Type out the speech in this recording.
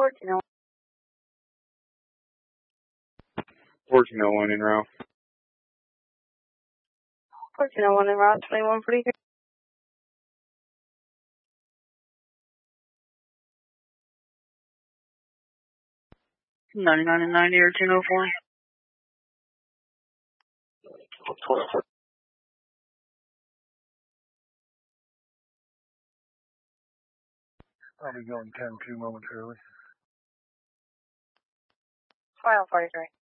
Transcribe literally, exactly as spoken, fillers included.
fourteen oh one. fourteen oh one in route. fourteen oh one in route, twenty-one forty-three. ninety-nine and ninety or ten oh four. I'll be going ten two momentarily. Final forty-three.